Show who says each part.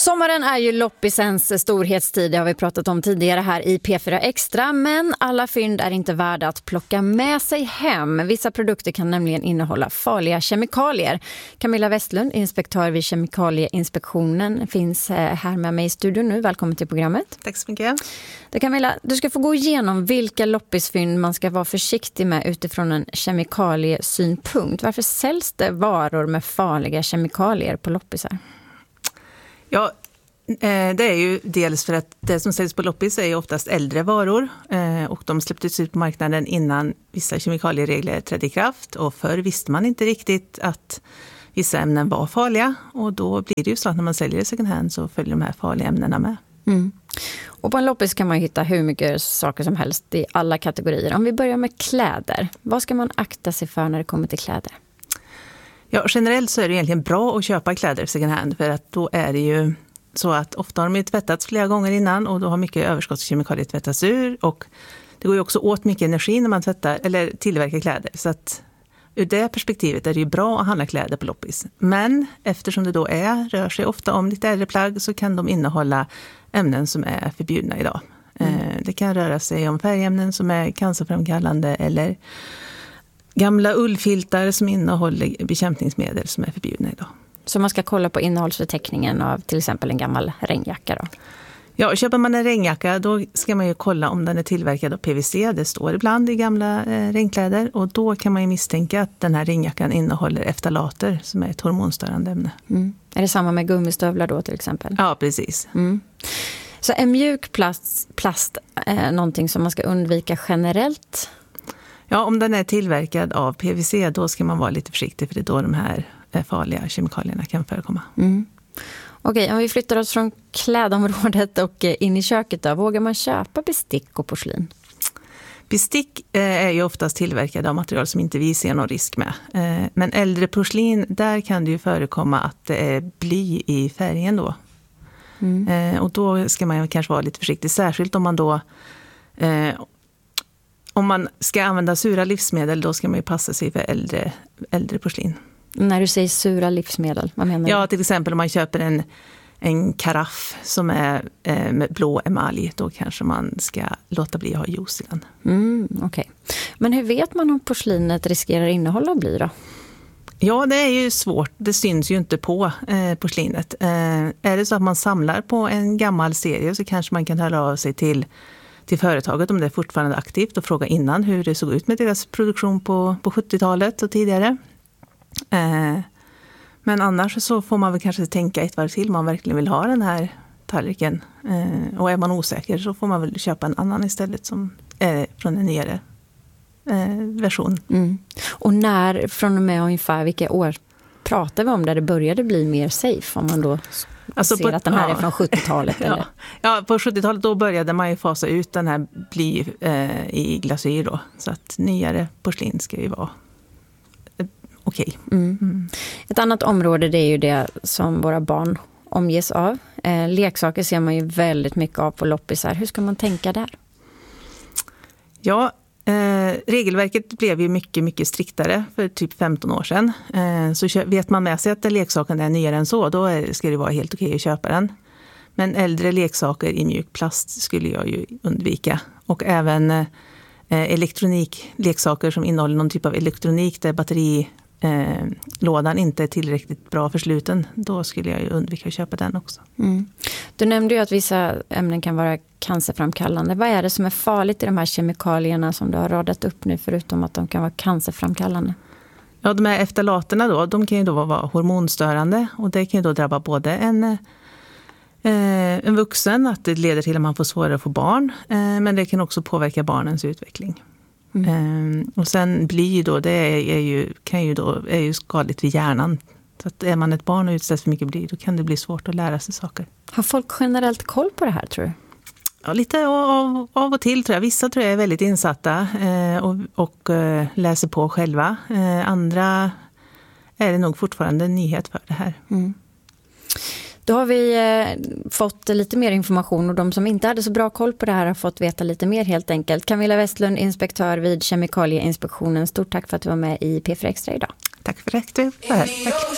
Speaker 1: Sommaren är ju loppisens storhetstid, det har vi pratat om tidigare här i P4 Extra, men alla fynd är inte värda att plocka med sig hem. Vissa produkter kan nämligen innehålla farliga kemikalier. Camilla Westlund, inspektör vid Kemikalieinspektionen, finns här med mig i studion nu. Välkommen till programmet.
Speaker 2: Tack så mycket.
Speaker 1: Camilla, du ska få gå igenom vilka loppisfynd man ska vara försiktig med utifrån en kemikaliesynpunkt. Varför säljs det varor med farliga kemikalier på loppisar?
Speaker 2: Ja, det är ju dels för att det som säljs på loppis är oftast äldre varor och de släpptes ut på marknaden innan vissa kemikalieregler trädde i kraft, och förr visste man inte riktigt att vissa ämnen var farliga, och då blir det ju så att när man säljer second hand så följer de här farliga ämnena med.
Speaker 1: Mm. Och på en loppis kan man hitta hur mycket saker som helst i alla kategorier. Om vi börjar med kläder, vad ska man akta sig för när det kommer till kläder?
Speaker 2: Ja, generellt så är det egentligen bra att köpa kläder second hand, för att då är det ju så att ofta har de ju tvättats flera gånger innan, och då har mycket överskottskemikalier tvättats ur, och det går ju också åt mycket energi när man tvättar eller tillverkar kläder, så att ur det perspektivet är det ju bra att handla kläder på loppis. Men eftersom det då rör sig ofta om lite äldre plagg, så kan de innehålla ämnen som är förbjudna idag. Det kan röra sig om färgämnen som är cancerframkallande, eller gamla ullfiltar som innehåller bekämpningsmedel som är förbjudna idag.
Speaker 1: Så man ska kolla på innehållsförteckningen av till exempel en gammal regnjacka då?
Speaker 2: Ja, köper man en regnjacka då ska man ju kolla om den är tillverkad av PVC. Det står ibland i gamla regnkläder, och då kan man ju misstänka att den här regnjackan innehåller eftalater som är ett hormonstörande ämne.
Speaker 1: Mm. Är det samma med gummistövlar då till exempel?
Speaker 2: Ja, precis.
Speaker 1: Mm. Så en mjuk plast är någonting som man ska undvika generellt?
Speaker 2: Ja, om den är tillverkad av PVC då ska man vara lite försiktig, för det är då de här farliga kemikalierna kan förekomma.
Speaker 1: Mm. Okej, om vi flyttar oss från klädområdet och in i köket då, vågar man köpa bestick och porslin?
Speaker 2: Bestick är ju oftast tillverkade av material som inte vi ser någon risk med. Men äldre porslin, där kan det ju förekomma att det är bly i färgen då. Mm. Och då ska man kanske vara lite försiktig, särskilt om man då om man ska använda sura livsmedel, då ska man ju passa sig för äldre porslin.
Speaker 1: När du säger sura livsmedel, vad menar du?
Speaker 2: Ja, till exempel om man köper en karaff som är med blå emalj, då kanske man ska låta bli att ha juice i den.
Speaker 1: Okej. Men hur vet man om porslinet riskerar innehålla bly då?
Speaker 2: Ja, det är ju svårt. Det syns ju inte på porslinet. Är det så att man samlar på en gammal serie, så kanske man kan höra av sig till företaget om det är fortfarande aktivt och fråga innan hur det såg ut med deras produktion på 70-talet och tidigare. Men annars så får man väl kanske tänka ett varv till om man verkligen vill ha den här tallriken. Och är man osäker så får man väl köpa en annan istället som är från en nyare version. Mm.
Speaker 1: Och när, från och med ungefär vilka år pratar vi om där det började bli mer safe, om man då ser att den här är från 70-talet? Eller?
Speaker 2: Ja, på 70-talet då började man ju fasa ut den här bly i glasyr då. Så att nyare porslin ska ju vara okej.
Speaker 1: Ett annat område, det är ju det som våra barn omges av. Leksaker ser man ju väldigt mycket av på loppisar. Hur ska man tänka där?
Speaker 2: Ja, regelverket blev ju mycket, mycket striktare för typ 15 år sedan. Så vet man med sig att leksaken är nyare än så, då ska det vara helt okej att köpa den. Men äldre leksaker i mjuk plast skulle jag ju undvika. Och även elektronikleksaker som innehåller någon typ av elektronik där batterilådan inte är tillräckligt bra försluten, då skulle jag ju undvika att köpa den också.
Speaker 1: Du nämnde ju att vissa ämnen kan vara cancerframkallande. Vad är det som är farligt i de här kemikalierna som du har radat upp nu, förutom att de kan vara cancerframkallande?
Speaker 2: Ja, de här eftalaterna då, de kan ju då vara hormonstörande, och det kan ju då drabba både en vuxen, att det leder till att man får svårare att få barn, men det kan också påverka barnens utveckling. Och sen bly då, det är ju skadligt vid hjärnan. Så att är man ett barn och utsätts för mycket bly, då kan det bli svårt att lära sig saker.
Speaker 1: Har folk generellt koll på det här, tror du?
Speaker 2: Ja, lite av och till tror jag. Vissa tror jag är väldigt insatta och läser på själva. Andra är det nog fortfarande en nyhet för det här.
Speaker 1: Då har vi fått lite mer information, och de som inte hade så bra koll på det här har fått veta lite mer helt enkelt. Camilla Westlund, inspektör vid Kemikalieinspektionen. Stort tack för att du var med i P4 Extra idag.
Speaker 2: Tack för att du var här. Tack.